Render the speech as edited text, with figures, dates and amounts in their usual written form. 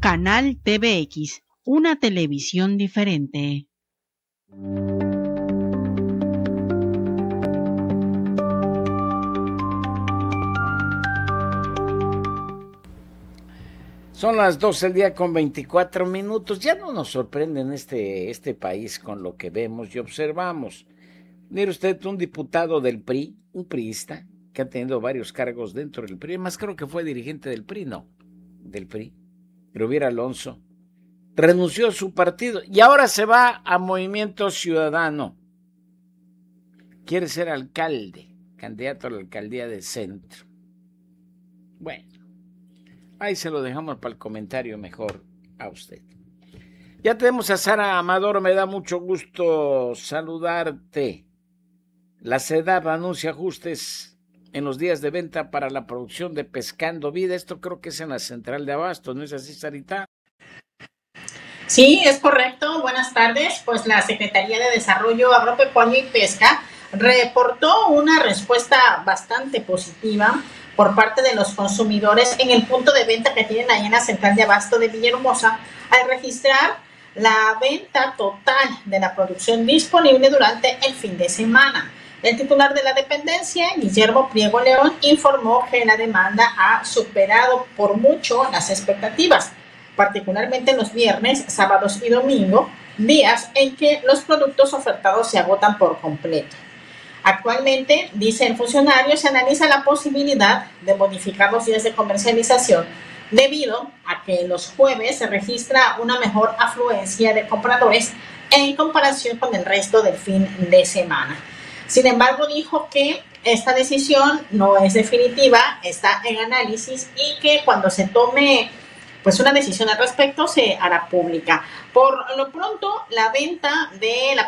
Canal TVX, una televisión diferente. Son las 12 del día con 24 minutos. Ya no nos sorprende en este país con lo que vemos y observamos. Mire usted, un diputado del PRI, un priista, que ha tenido varios cargos dentro del PRI, más creo que fue dirigente del PRI, no, del PRI, Rubiera Alonso, renunció a su partido y ahora se va a Movimiento Ciudadano. Quiere ser alcalde, candidato a la alcaldía de Centro. Bueno, ahí se lo dejamos para el comentario mejor a usted. Ya tenemos a Sara Amador, me da mucho gusto saludarte. La SEDAV anuncia ajustes en los días de venta para la producción de Pescando Vida. Esto creo que es en la central de Abasto, ¿no es así, Sarita? Sí, es correcto. Buenas tardes. Pues la Secretaría de Desarrollo Agropecuario y Pesca reportó una respuesta bastante positiva por parte de los consumidores en el punto de venta que tienen ahí en la central de Abasto de Villahermosa al registrar la venta total de la producción disponible durante el fin de semana. El titular de la dependencia, Guillermo Priego León, informó que la demanda ha superado por mucho las expectativas, particularmente los viernes, sábados y domingo, días en que los productos ofertados se agotan por completo. Actualmente, dice el funcionario, se analiza la posibilidad de modificar los días de comercialización debido a que los jueves se registra una mejor afluencia de compradores en comparación con el resto del fin de semana. Sin embargo, dijo que esta decisión no es definitiva, está en análisis y que cuando se tome pues una decisión al respecto se hará pública. Por lo pronto, la venta de la